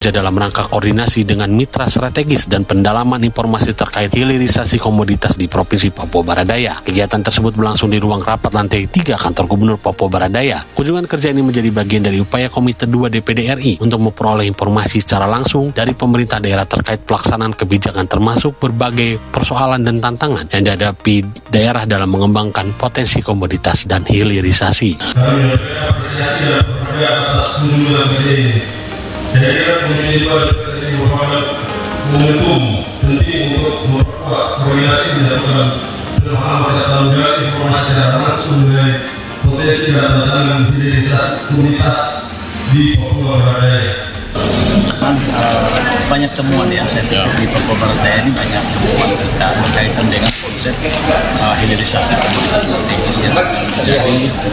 bekerja dalam rangka koordinasi dengan mitra strategis dan pendalaman informasi terkait hilirisasi komoditas di Provinsi Papua Barat Daya. Kegiatan tersebut berlangsung di ruang rapat lantai 3 kantor Gubernur Papua Barat Daya. Kunjungan kerja ini menjadi bagian dari upaya Komite 2 DPD RI untuk memperoleh informasi secara langsung dari pemerintah daerah terkait pelaksanaan kebijakan termasuk berbagai persoalan dan tantangan yang dihadapi daerah dalam mengembangkan potensi komoditas dan hilirisasi. Kami apresiasi dan penghargaan atas kunjungan kerja ini. Kehadiran Komite 2 DPD RI merupakan momentum penting untuk memperkuat koordinasi dan melakukan pemahaman serta memberikan informasi secara langsung mengenai potensi dan tantangan hilirisasi komunitas di Papua Barat Daya. Banyak temuan ya, saya pikir di Papua Barat Daya ini banyak temuan kita berkaitan dengan konsep hilirisasi komoditas strategis yang menjadi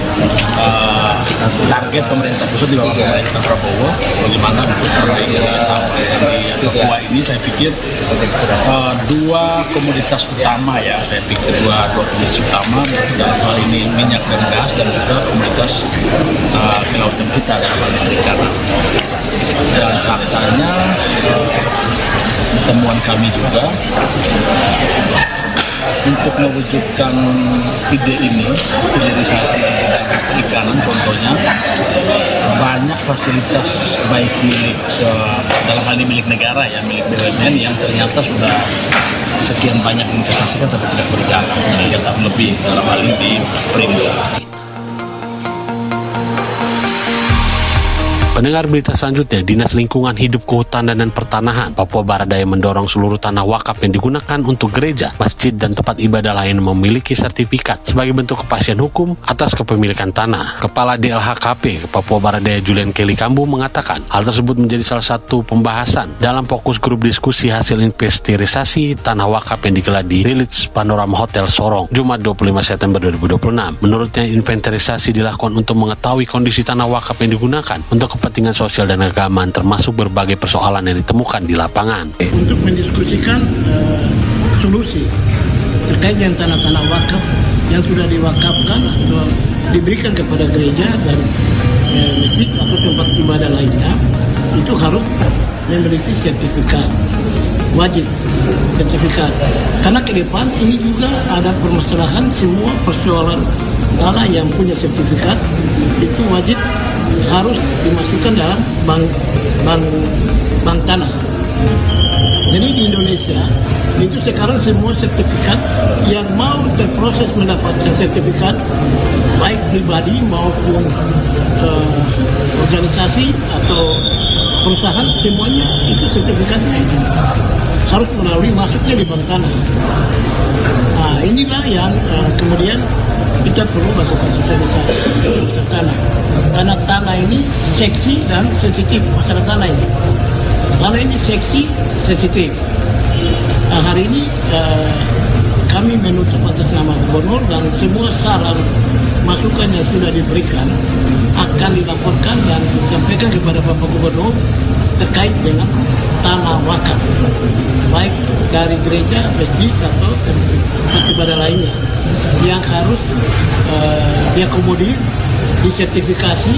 target pemerintah pusat di bawah pemerintah Prabowo. Bagaimana untuk memperbaiki di Papua ini, saya pikir dua komoditas utama ya, saya pikir dua komoditas utama dalam hal ini minyak dan gas dan juga komoditas kelautan kita dalam hal ini perikanan. Dan faktanya temuan kami juga untuk mewujudkan ide ini, hilirisasi perikanan contohnya, banyak fasilitas baik milik dalam hal ini milik negara ya, milik BUMN yang ternyata sudah sekian banyak investasikan tapi tidak berjalan, jadi lebih dalam hal ini di Perindo. Pendengar berita selanjutnya, Dinas Lingkungan Hidup, Kehutanan dan Pertanahan Papua Barat Daya mendorong seluruh tanah wakaf yang digunakan untuk gereja, masjid, dan tempat ibadah lain memiliki sertifikat sebagai bentuk kepastian hukum atas kepemilikan tanah. Kepala DLHKP Papua Barat Daya Julian Kelly Kambu mengatakan hal tersebut menjadi salah satu pembahasan dalam fokus grup diskusi hasil inventarisasi tanah wakaf yang digelar di Village Panorama Hotel Sorong, Jumat 25 September 2026. Menurutnya, inventarisasi dilakukan untuk mengetahui kondisi tanah wakaf yang digunakan untuk kepentingan sosial dan keagamaan, termasuk berbagai persoalan yang ditemukan di lapangan. Untuk mendiskusikan solusi terkait dengan tanah-tanah wakaf yang sudah diwakafkan atau diberikan kepada gereja dan masjid atau tempat ibadah lainnya, itu harus memiliki sertifikat, wajib sertifikat. Karena ke depan ini juga ada permasalahan, semua persoalan tanah yang punya sertifikat itu wajib harus dimasukkan dalam bank tanah. Jadi di Indonesia itu sekarang semua sertifikat yang mau terproses mendapatkan sertifikat, baik pribadi maupun organisasi atau perusahaan, semuanya itu sertifikatnya itu harus melalui masuknya di bank tanah. Nah, inilah yang kemudian kita perlu lakukan sosialisasi tanah. Karena tanah ini seksi dan sensitif, masalah tanah ini. Tanah ini seksi, sensitif. Nah, hari ini kami menutup atas nama Gubernur dan semua saran masukan yang sudah diberikan akan dilaporkan dan disampaikan kepada Bapak Gubernur terkait dengan tanah wakaf, baik dari gereja, masjid atau tempat ibadah lainnya yang harus diakomodir, disertifikasi.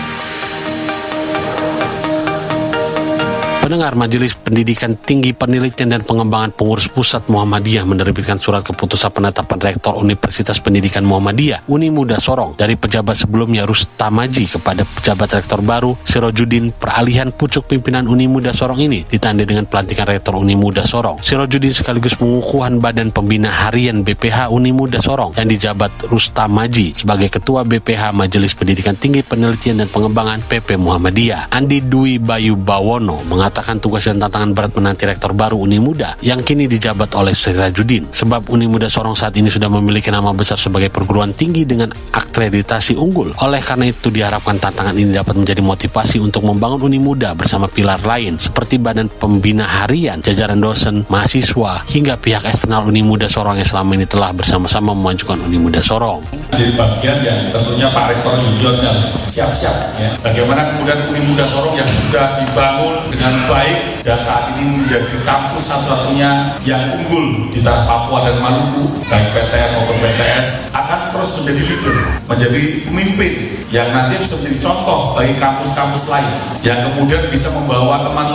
Pendengar, Majelis Pendidikan Tinggi Penelitian dan Pengembangan Pengurus Pusat Muhammadiyah menerbitkan surat keputusan penetapan Rektor Universitas Pendidikan Muhammadiyah Uni Muda Sorong dari pejabat sebelumnya Rustamaji kepada pejabat Rektor baru Sirojudin. Peralihan pucuk pimpinan Uni Muda Sorong ini ditandai dengan pelantikan Rektor Uni Muda Sorong Sirojudin sekaligus pengukuhan Badan Pembina Harian BPH Uni Muda Sorong yang dijabat Rustamaji sebagai Ketua BPH Majelis Pendidikan Tinggi Penelitian dan Pengembangan PP Muhammadiyah. Andi Dwi Bayu Bawono mengatakan tugas dan tantangan berat menanti Rektor baru Uni Muda yang kini dijabat oleh Sirojudin, sebab Uni Muda Sorong saat ini sudah memiliki nama besar sebagai perguruan tinggi dengan akreditasi unggul. Oleh karena itu diharapkan tantangan ini dapat menjadi motivasi untuk membangun Uni Muda bersama pilar lain seperti Badan Pembina Harian, jajaran dosen, mahasiswa, hingga pihak eksternal Uni Muda Sorong yang selama ini telah bersama-sama memajukan Uni Muda Sorong. Jadi bagian yang tentunya Pak Rektor juga harus siap-siap ya. Bagaimana kemudian Uni Muda Sorong yang sudah dibangun dengan baik dan saat ini menjadi kampus satu-satunya yang unggul di tanah Papua dan Maluku, baik PTN maupun PTS, akan terus menjadi leader, menjadi pemimpin yang nanti bisa menjadi contoh bagi kampus-kampus lain yang kemudian bisa membawa teman-teman